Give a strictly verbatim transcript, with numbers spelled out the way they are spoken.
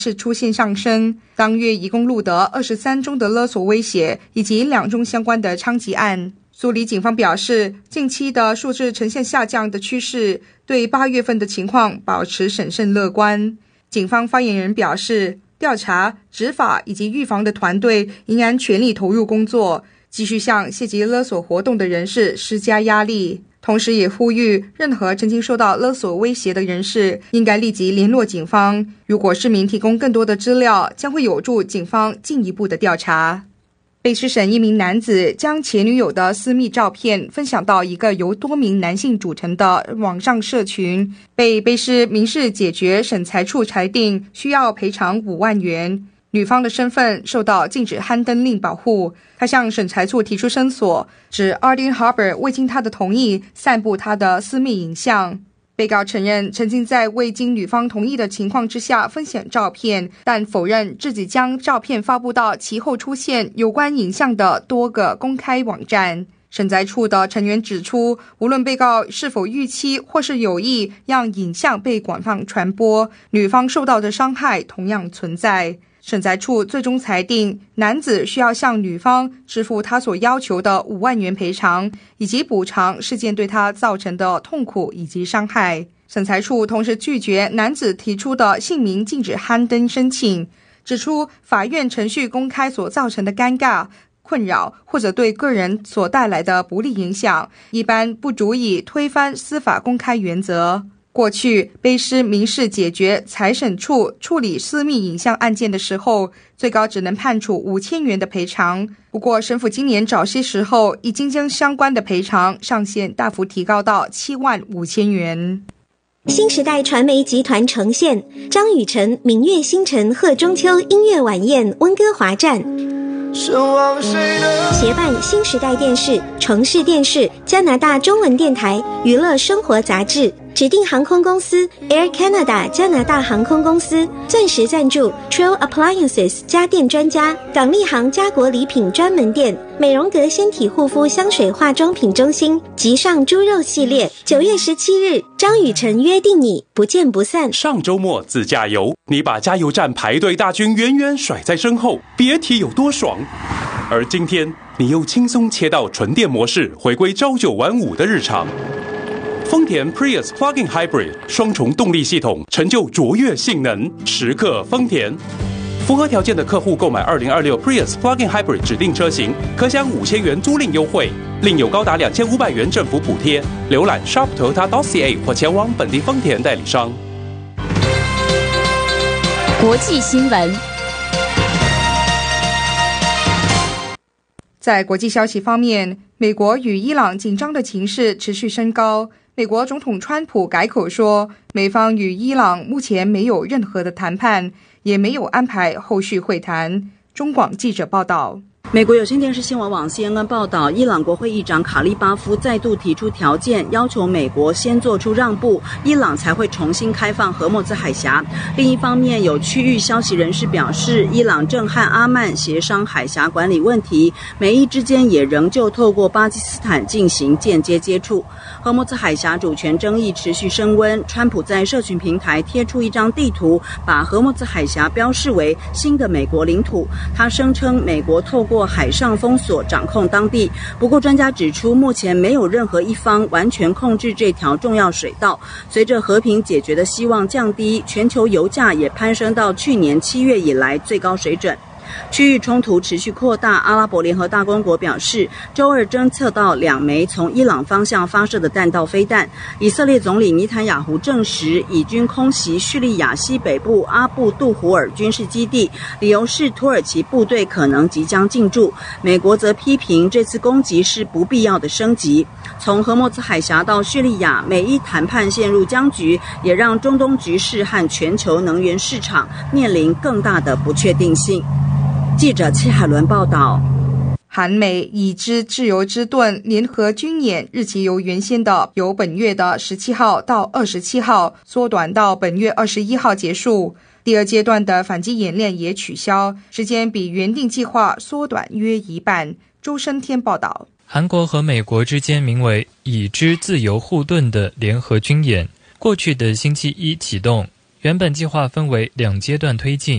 是出现上升，当月一共录得二十三宗的勒索威胁以及两宗相关的枪击案。苏黎警方表示，近期的数字呈现下降的趋势，对八月份的情况保持审慎乐观。警方发言人表示，调查、执法以及预防的团队仍然全力投入工作，继续向涉及勒索活动的人士施加压力，同时也呼吁任何曾经受到勒索威胁的人士应该立即联络警方。如果市民提供更多的资料，将会有助警方进一步的调查。卑诗省一名男子将前女友的私密照片分享到一个由多名男性组成的网上社群，被卑诗民事解决审裁处裁定需要赔偿五万元。女方的身份受到禁止刊登令保护，她向审裁处提出申索，指 Arden Harbour 未经她的同意散布她的私密影像。被告承认曾经在未经女方同意的情况之下分享照片，但否认自己将照片发布到其后出现有关影像的多个公开网站。审裁处的成员指出，无论被告是否预期或是有意让影像被广泛传播，女方受到的伤害同样存在。审裁处最终裁定，男子需要向女方支付他所要求的五万元赔偿，以及补偿事件对他造成的痛苦以及伤害。审裁处同时拒绝男子提出的姓名禁止刊登申请，指出法院程序公开所造成的尴尬、困扰或者对个人所带来的不利影响，一般不足以推翻司法公开原则。过去，卑诗民事解决裁审处处理私密影像案件的时候，最高只能判处五千元的赔偿。不过，省府今年早些时候已经将相关的赔偿上限大幅提高到七万五千元。 新时代传媒集团呈现张雨晨《明月星辰贺中秋音乐晚宴温哥华站》，协办新时代电视、城市电视、加拿大中文电台、娱乐生活杂志。指定航空公司 Air Canada 加拿大航空公司，钻石赞助 Trail Appliances 家电专家，港立行家国礼品专门店，美容阁纤体护肤香水化妆品中心，极上猪肉系列。九月十七日，张雨晨约定你，不见不散。 上周末自驾游，你把加油站排队大军远远甩在身后，别提有多爽。而今天，你又轻松切到纯电模式，回归朝九晚五的日常。丰田 Prius Plug-in Hybrid 双重动力系统，成就卓越性能，时刻丰田。符合条件的客户购买二零二六 Prius Plug-in Hybrid 指定车型，可享五千元租赁优惠，另有高达两千五百元政府补贴。浏览 shop toyota dot c a 或前往本地丰田代理商。 国际新闻。 在国际消息方面，美国与伊朗紧张的情势持续升高。美国总统川普改口说，美方与伊朗目前没有任何的谈判，也没有安排后续会谈。中广记者报道。 美国有线电视新闻网 C N N 报道，伊朗国会议长卡利巴夫再度提出条件，要求美国先做出让步，伊朗才会重新开放荷默兹海峡。另一方面，有区域消息人士表示，伊朗正和阿曼协商海峡管理问题，美伊之间也仍旧透过巴基斯坦进行间接接触。荷默兹海峡主权争议持续升温，川普在社群平台贴出一张地图，把荷默兹海峡标示为新的美国领土。他声称美国透过海上封锁掌控当地，不过专家指出，目前没有任何一方完全控制这条重要水道。随着和平解决的希望降低，全球油价也攀升到去年七月以来最高水准。区域冲突持续扩大，阿拉伯联合大公国表示，周二侦测到两枚从伊朗方向发射的弹道飞弹。以色列总理尼坦雅胡证实，以军空袭叙利亚西北部阿布杜胡尔军事基地，理由是土耳其部队可能即将进驻。美国则批评这次攻击是不必要的升级。从荷默兹海峡到叙利亚，美伊谈判陷入僵局，也让中东局势和全球能源市场面临更大的不确定性。记者戚海伦报道。 韩美已知自由之盾联合军演日期由原先的由本月的十七号到二十七号缩短到本月二十一号结束。第二阶段的反击演练也取消，时间比原定计划缩短约一半。周生天报道。 韩国和美国之间名为已知自由护盾的联合军演，过去的星期一启动， 原本计划分为两阶段推进。